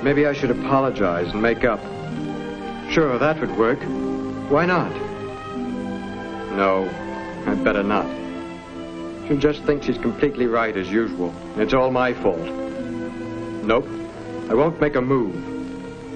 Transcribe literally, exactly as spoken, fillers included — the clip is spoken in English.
Maybe I should apologize and make up. Sure, that would work. Why not? No, I'd better not. She'll just think she's completely right as usual. It's all my fault. Nope, I won't make a move.